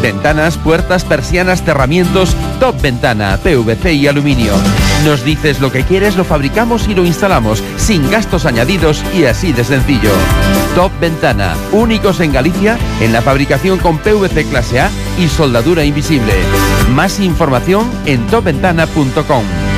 Ventanas, puertas, persianas, cerramientos, Top Ventana, PVC y aluminio. Nos dices lo que quieres, lo fabricamos y lo instalamos, sin gastos añadidos y así de sencillo. Top Ventana, únicos en Galicia en la fabricación con PVC clase A y soldadura invisible. Más información en topventana.com.